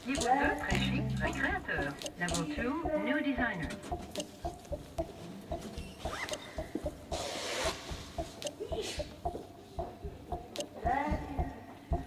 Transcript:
Niveau 2, très chic, très créateur. Level 2, new designer.